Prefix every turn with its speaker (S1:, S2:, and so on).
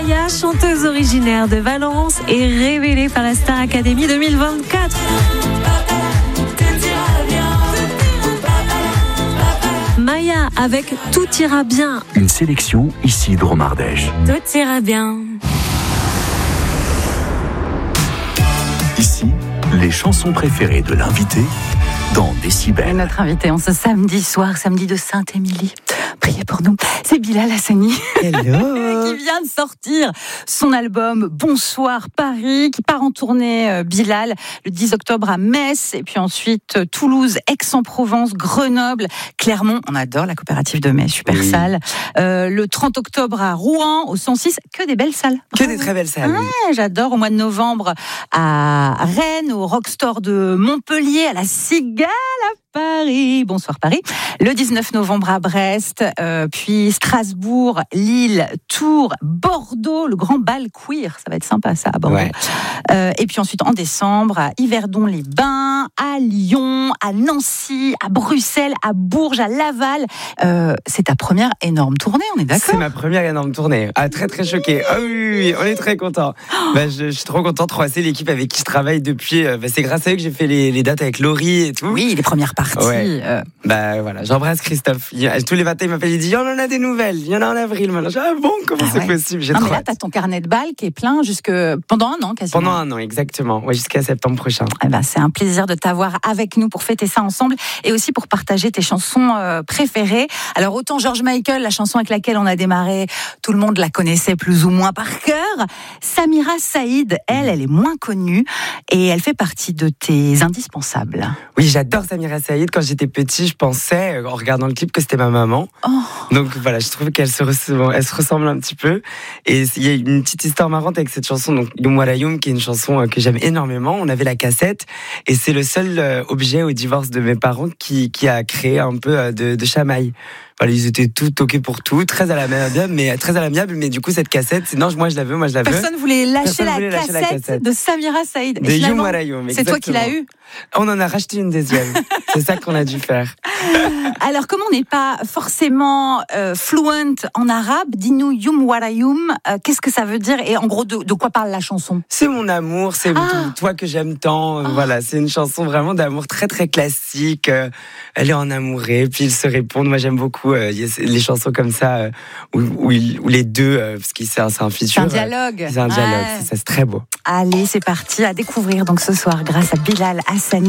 S1: Maya, chanteuse originaire de Valence et révélée par la Star Academy 2024. Maya avec Tout ira bien.
S2: Une sélection Isidro Mardèche.
S1: Tout ira bien.
S2: Ici, les chansons préférées de l'invité dans Décibel.
S3: Et notre invité en ce samedi soir, samedi de Sainte-Émilie. Priez pour nous. C'est Bilal Hassani.
S4: Hello.
S3: Qui vient de sortir son album Bonsoir Paris, qui part en tournée, Bilal, le 10 octobre à Metz, et puis ensuite Toulouse, Aix-en-Provence, Grenoble, Clermont. On adore la coopérative de Metz, super salle. Le 30 octobre à Rouen, au 106, que des belles salles.
S4: Que des très belles salles.
S3: Ouais, j'adore. Au mois de novembre à Rennes, au Rockstore de Montpellier, à la Cigale à Paris. Bonsoir Paris. Le 19 novembre à Brest, puis Strasbourg, Lille, Tours, Bordeaux, le grand bal queer. Ça va être sympa ça à Bordeaux. Ouais. Et puis ensuite en décembre à Yverdon-les-Bains, à Lyon, à Nancy, à Bruxelles, à Bourges, à Laval. C'est ta première énorme tournée, on est d'accord ?
S4: C'est ma première énorme tournée. Ah, très très choqué. Ah oui, on est très contents. Je suis trop content de croiser l'équipe avec qui je travaille depuis. C'est grâce à eux que j'ai fait les dates avec Laurie et tout.
S3: Oui, les premières parties.
S4: Ouais. Voilà, j'embrasse Christophe. Tous les matins, il m'appelle, il dit, on en a des nouvelles. Il y en a en avril. Maintenant, je dis, ah bon, comment c'est possible ? J'ai
S3: non,
S4: trop
S3: mais là,
S4: hâte.
S3: t'as ton carnet de balles qui est plein pendant un an quasiment.
S4: Pendant un an, exactement. Ouais, jusqu'à septembre prochain.
S3: C'est un plaisir de t'avoir avec nous pour fêter ça ensemble et aussi pour partager tes chansons préférées. Alors, autant George Michael, la chanson avec laquelle on a démarré, tout le monde la connaissait plus ou moins par cœur. Samira Saïd, elle est moins connue et elle fait partie de tes indispensables.
S4: Oui, j'adore Samira Saïd. Quand j'étais petit, je pensais, en regardant le clip, que c'était ma maman. Oh. Donc voilà, je trouve qu'elle se ressemble un petit peu. Et il y a une petite histoire marrante avec cette chanson, donc Youm Wala Youm, qui est une chanson que j'aime énormément. On avait la cassette et c'est le seul objet au divorce de mes parents qui a créé un peu de chamaille. Voilà, ils étaient tout ok pour tout, très à l'amiable, mais du coup cette cassette, non, moi je la veux.
S3: Personne voulait lâcher la cassette de Samira Saïd.
S4: De Youm Wala Youm,
S3: c'est toi qui l'as eu.
S4: On en a racheté une deuxième. C'est ça qu'on a dû faire.
S3: Alors, comme on n'est pas forcément fluent en arabe, dis-nous Youm Wala Youm, qu'est-ce que ça veut dire et en gros de quoi parle la chanson ?
S4: C'est mon amour, c'est toi que j'aime tant. Voilà, c'est une chanson vraiment d'amour très très classique. Elle est en amourée, puis ils se répondent. Moi j'aime beaucoup les chansons comme ça où les deux, parce que c'est un feature.
S3: C'est un dialogue.
S4: C'est un dialogue, c'est très beau.
S3: Allez, c'est parti à découvrir donc ce soir grâce à Bilal Hassani.